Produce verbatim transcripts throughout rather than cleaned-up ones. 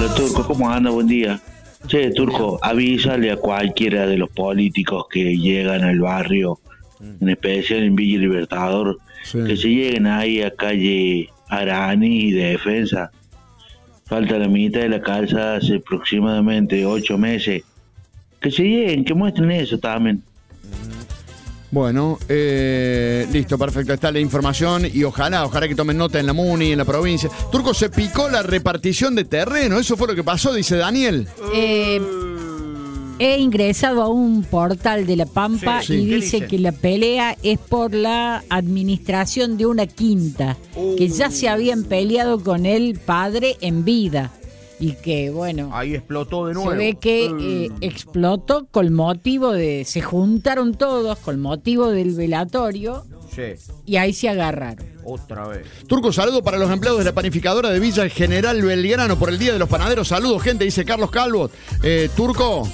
Hola Turco, ¿cómo anda? Buen día. Che, Turco, avísale a cualquiera de los políticos que llegan al barrio, en especial en Villa Libertador, Sí. que se lleguen ahí a calle Arani y Defensa. Falta la mitad de la calzada hace aproximadamente ocho meses. Que se lleguen, que muestren eso también. Bueno, eh, listo, perfecto. Está la información y ojalá, ojalá que tomen nota en la Muni, en la provincia. Turco, se picó la repartición de terreno. Eso fue lo que pasó, dice Daniel. Eh, he ingresado a un portal de La Pampa Sí, sí. y ¿Qué dice dice? que la pelea es por la administración de una quinta, Uh. que ya se habían peleado con el padre en vida. Y que, bueno, Ahí explotó de nuevo. se ve que eh, explotó con motivo de... Se juntaron todos con motivo del velatorio Sí, y ahí se agarraron. otra vez. Turco, saludo para los empleados de la panificadora de Villa General Belgrano por el Día de los Panaderos. Saludos, gente, dice Carlos Calvo. Eh, Turco,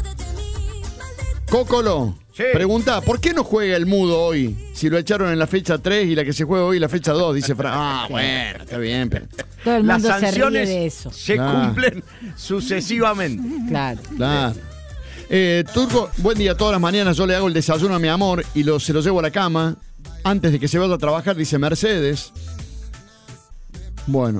Cócolo, Sí. pregunta, ¿por qué no juega el mudo hoy? Si lo echaron en la fecha tres y la que se juega hoy la fecha dos, dice Fran. Ah, bueno, está bien, pero... Todo el Las mundo se ríe sanciones de eso. se Ah. cumplen sucesivamente. Claro. Claro. Eh, Turco, buen día. Todas las mañanas yo le hago el desayuno a mi amor y lo, se lo llevo a la cama antes de que se vaya a trabajar, dice Mercedes. Bueno.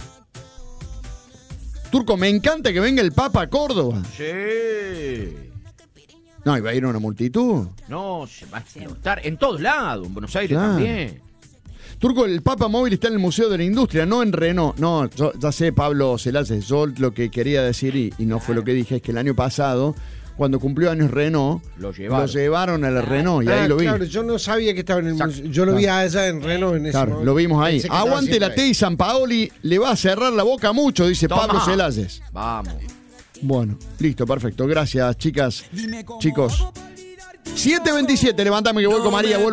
Turco, me encanta que venga el Papa a Córdoba. Sí. No, iba a ir una multitud. No, se va a explotar en todos lados. En Buenos Aires Claro. también. Turco, el Papa Móvil está en el Museo de la Industria, no en Renault. No, yo, ya sé, Pablo Celaces, yo lo que quería decir, y, y no fue lo que dije, es que el año pasado, cuando cumplió años Renault, Lo llevaron. lo llevaron a la Renault y ahí Ah, lo vi. Claro, yo no sabía que estaba en el Exacto. museo. Yo lo vi allá en Renault en ese Claro, momento. lo vimos ahí. Pensé que estaba Aguante la siempre T y San Paoli, le va a cerrar la boca mucho, dice Toma. Pablo Celaces. Vamos. Bueno, listo, perfecto. Gracias, chicas, chicos. siete veintisiete, levantame que voy con María, vuelvo.